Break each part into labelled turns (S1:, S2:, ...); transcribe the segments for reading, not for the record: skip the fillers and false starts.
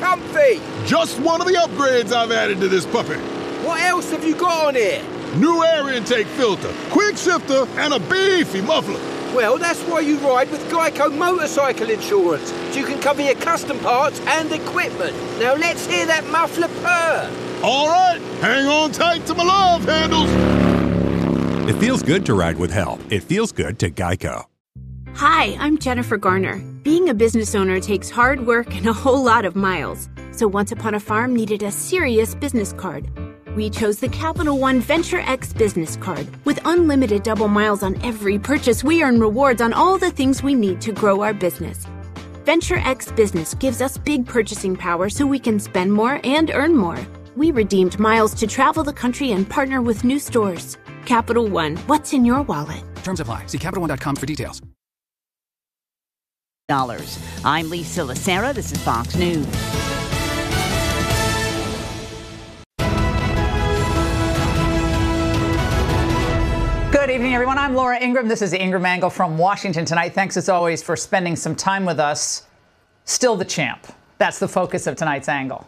S1: comfy.
S2: Just one of the upgrades I've added to this puppy.
S1: What else have you got on here?
S2: New air intake filter, quick shifter, and a beefy muffler.
S1: Well, that's why you ride with Geico Motorcycle Insurance, so you can cover your custom parts and equipment. Now let's hear that muffler purr.
S2: All right, hang on tight to my love handles.
S3: It feels good to ride with help. It feels good to Geico.
S4: Hi, I'm Jennifer Garner. Being a business owner takes hard work and a whole lot of miles. So Once Upon a Farm needed a serious business card. We chose the Capital One Venture X business card. With unlimited double miles on every purchase, we earn rewards on all the things we need to grow our business. Venture X Business gives us big purchasing power so we can spend more and earn more. We redeemed miles to travel the country and partner with new stores. Capital One, what's in your wallet?
S5: Terms apply. See CapitalOne.com for details.
S6: I'm Lisa Lacera. This is Fox News.
S7: Good evening, everyone. I'm Laura Ingraham. This is Ingram Angle from Washington tonight. Thanks, as always, for spending some time with us. Still the champ. That's the focus of tonight's angle.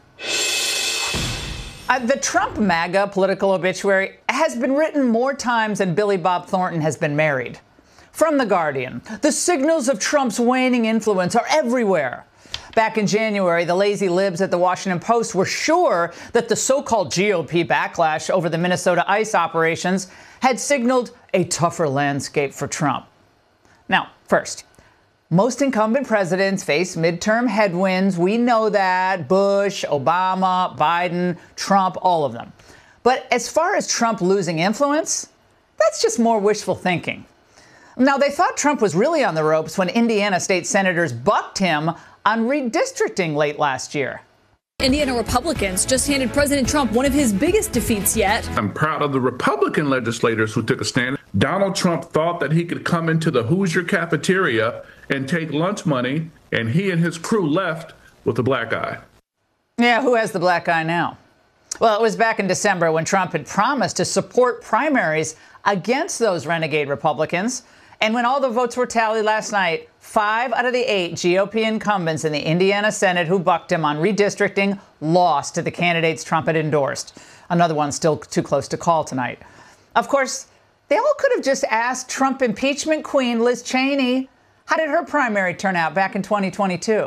S7: The Trump MAGA political obituary has been written more times than Billy Bob Thornton has been married. From The Guardian, the signals of Trump's waning influence are everywhere. Back in January, the lazy libs at the Washington Post were sure that the so-called GOP backlash over the Minnesota ICE operations had signaled a tougher landscape for Trump. Now, first, most incumbent presidents face midterm headwinds. We know that. Bush, Obama, Biden, Trump, all of them. But as far as Trump losing influence, that's just more wishful thinking. Now, they thought Trump was really on the ropes when Indiana state senators bucked him on redistricting late last year.
S8: Indiana Republicans just handed President Trump one of his biggest defeats yet.
S9: I'm proud of the Republican legislators who took a stand. Donald Trump thought that he could come into the Hoosier cafeteria and take lunch money, and he and his crew left with a black eye.
S7: Yeah, who has the black eye now? Well, it was back in December when Trump had promised to support primaries against those renegade Republicans. And when all the votes were tallied last night, 5 out of the 8 GOP incumbents in the Indiana Senate who bucked him on redistricting lost to the candidates Trump had endorsed. Another one still too close to call tonight. Of course, they all could have just asked Trump impeachment queen Liz Cheney, how did her primary turn out back in 2022?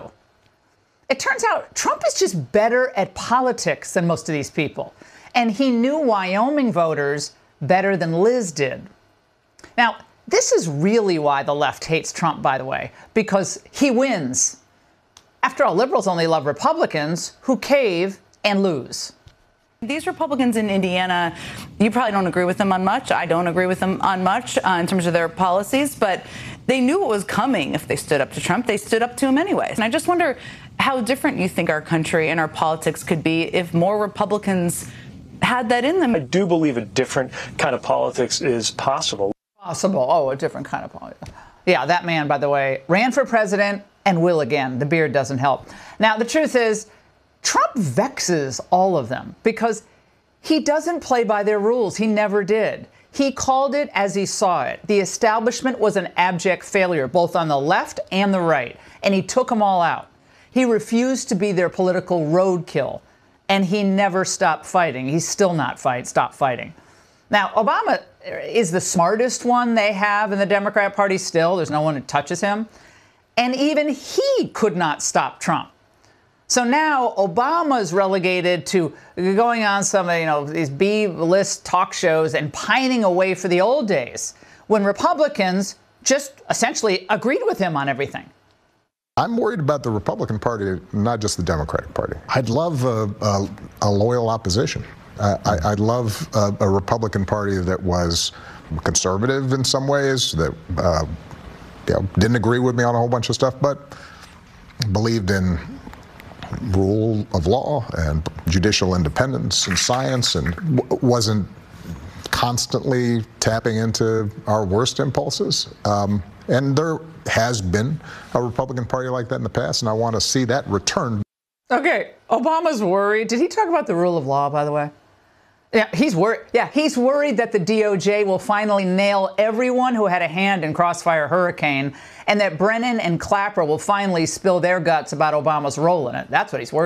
S7: It turns out Trump is just better at politics than most of these people. And he knew Wyoming voters better than Liz did. Now, this is really why the left hates Trump, by the way, because he wins. After all, liberals only love Republicans who cave and lose.
S10: These Republicans in Indiana, you probably don't agree with them on much. I don't agree with them on much in terms of their policies, but they knew what was coming if they stood up to Trump. They stood up to him anyways. And I just wonder how different you think our country and our politics could be if more Republicans had that in them.
S11: I do believe a different kind of politics is possible.
S7: Oh, a different kind of politics. Yeah, that man, by the way, ran for president and will again. The beard doesn't help. Now, the truth is, Trump vexes all of them because he doesn't play by their rules. He never did. He called it as he saw it. The establishment was an abject failure, both on the left and the right, and he took them all out. He refused to be their political roadkill, and he never stopped fighting. He's still not stopped fighting. Now, Obama is the smartest one they have in the Democrat Party still. There's no one who touches him. And even he could not stop Trump. So now Obama's relegated to going on some, these B-list talk shows and pining away for the old days when Republicans just essentially agreed with him on everything.
S12: I'm worried about the Republican Party, not just the Democratic Party. I'd love a loyal opposition. I'd love a Republican Party that was conservative in some ways, that didn't agree with me on a whole bunch of stuff, but believed in rule of law and judicial independence and science, and wasn't constantly tapping into our worst impulses. And there has been a Republican Party like that in the past, and I want to see that return.
S7: Okay, Obama's worried. Did he talk about the rule of law, by the way? Yeah, he's worried. Yeah, he's worried that the DOJ will finally nail everyone who had a hand in Crossfire Hurricane, and that Brennan and Clapper will finally spill their guts about Obama's role in it. That's what he's worried